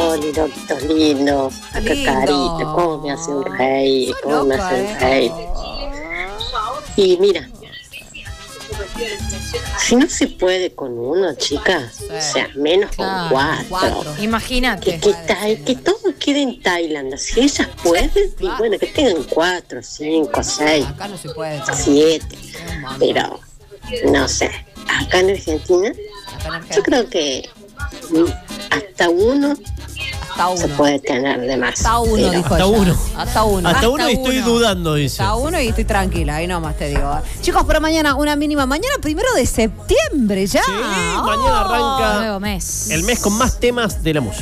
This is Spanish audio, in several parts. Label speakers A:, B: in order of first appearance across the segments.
A: pollitos lindos. Acá Carita, cómo me hace un reír, cómo me hace un reír. Y mira, si no se puede con uno, chicas, o sea, menos con cuatro.
B: Imagínate.
A: Que todo quede en Tailandia. Si ellas pueden, y bueno, que tengan 4, 5, 6,
C: Acá no se puede.
A: 7. Pero, no sé, acá en Argentina, yo creo que hasta uno se puede tener de más.
C: Hasta uno, dijo
D: hasta
C: ella.
D: uno.
C: Hasta uno.
D: Hasta uno y estoy dudando, dice.
C: Hasta uno y estoy tranquila, ahí nomás te digo. Chicos, pero mañana una mínima. Mañana 1 de septiembre ya.
D: Sí, mañana arranca
B: Nuevo mes.
D: el mes con más temas de la música.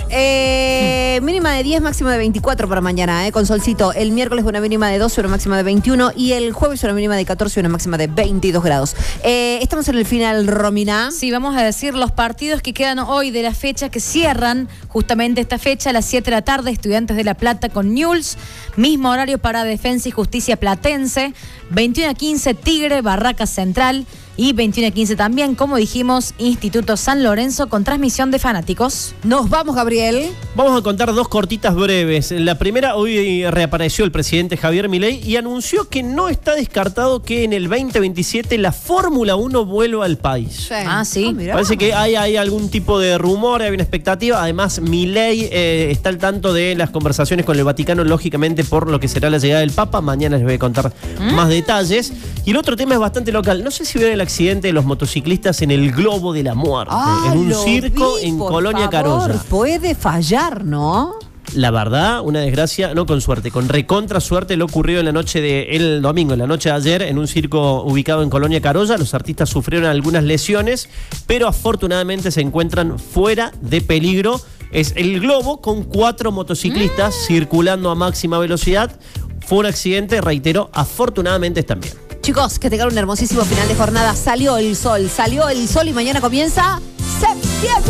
C: Mínima de 10, máxima de 24 para mañana, con solcito. El miércoles una mínima de 12, una máxima de 21. Y el jueves una mínima de 14 y una máxima de 22 grados. Estamos en el final, Romina.
B: Sí, vamos a decir los partidos que quedan hoy de la fecha, que cierran justamente esta fecha a las 7 de la tarde. Estudiantes de La Plata con Newell's. Mismo horario para Defensa y Justicia Platense. 21:15 Tigre, Barracas Central. Y 21:15 también, como dijimos, Instituto San Lorenzo con transmisión de fanáticos.
C: Nos vamos, Gabriel.
D: Vamos a contar 2 cortitas breves. La primera, hoy reapareció el presidente Javier Milei y anunció que no está descartado que en el 2027 la Fórmula 1 vuelva al país.
B: Sí.
D: Parece que hay algún tipo de rumor, hay una expectativa. Además, Milei está al tanto de las conversaciones con el Vaticano, lógicamente por lo que será la llegada del Papa. Mañana les voy a contar más detalles. Y el otro tema es bastante local. No sé si vieron el accidente de los motociclistas en el Globo de la Muerte, en un circo en Colonia Carolla.
C: Puede fallar, ¿no?
D: La verdad, una desgracia, no con suerte, con recontra suerte, lo ocurrió en la noche el domingo, en la noche de ayer, en un circo ubicado en Colonia Carolla. Los artistas sufrieron algunas lesiones, pero afortunadamente se encuentran fuera de peligro. Es el Globo con 4 motociclistas circulando a máxima velocidad. Fue un accidente, reitero, afortunadamente están bien.
C: Chicos, que tengan un hermosísimo final de jornada. Salió el sol y mañana comienza septiembre.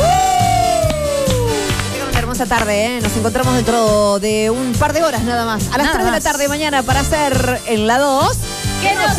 C: Que tengan una hermosa tarde, Nos encontramos dentro de un par de horas nada más. A las 3 de la tarde mañana para hacer en la 2.